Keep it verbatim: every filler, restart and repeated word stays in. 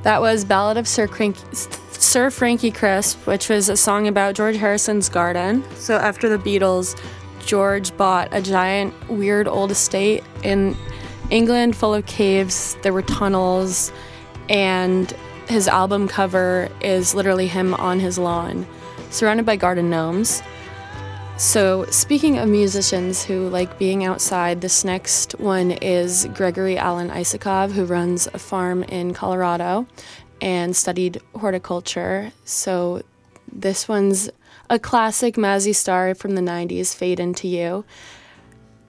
That was Ballad of Sir, Crank- Sir Frankie Crisp, which was a song about George Harrison's garden. So after the Beatles, George bought a giant, weird old estate in England full of caves. There were tunnels, and his album cover is literally him on his lawn, surrounded by garden gnomes. So speaking of musicians who like being outside, this next one is Gregory Alan Isakov, who runs a farm in Colorado and studied horticulture. So this one's a classic Mazzy Star from the nineties, Fade Into You.